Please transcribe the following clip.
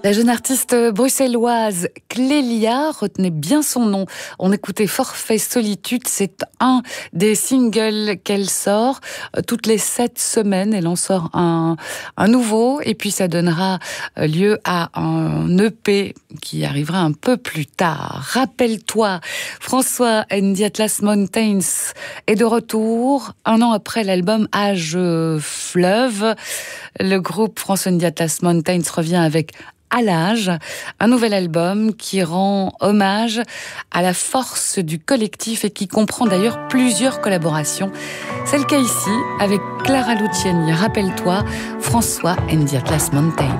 La jeune artiste bruxelloise Clélia, retenez bien son nom. On écoutait Forfait Solitude, c'est un des singles qu'elle sort. Toutes les 7 semaines, elle en sort un nouveau, et puis ça donnera lieu à un EP qui arrivera un peu plus tard. Rappelle-toi, François and the Atlas Mountains est de retour, 1 an après l'album Âge Fleuve. Le groupe François and the Atlas Mountains revient avec À l'âge, un nouvel album qui rend hommage à la force du collectif et qui comprend d'ailleurs plusieurs collaborations. C'est le cas ici avec Clara Luciani. Rappelle-toi, François and the Atlas Mountains.